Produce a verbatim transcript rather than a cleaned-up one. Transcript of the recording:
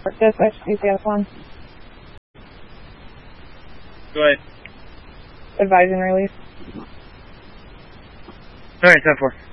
Dispatch, D C S one. Go ahead. Advising release. Alright, ten four.